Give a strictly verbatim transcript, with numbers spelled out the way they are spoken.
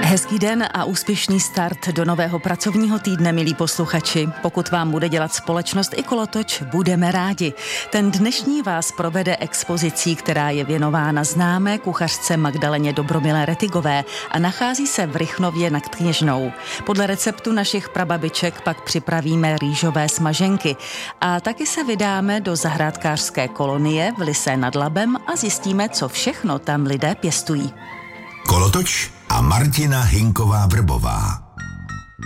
Hezký den a úspěšný start do nového pracovního týdne, milí posluchači. Pokud vám bude dělat společnost i kolotoč, budeme rádi. Ten dnešní vás provede expozicí, která je věnována známé kuchařce Magdaleně Dobromilé Retigové a nachází se v Rychnově nad Kněžnou. Podle receptu našich prababiček pak připravíme rýžové smaženky a taky se vydáme do zahrádkářské kolonie v Lysé nad Labem a zjistíme, co všechno tam lidé pěstují. Kolotoč a Martina Hinková Vrbová.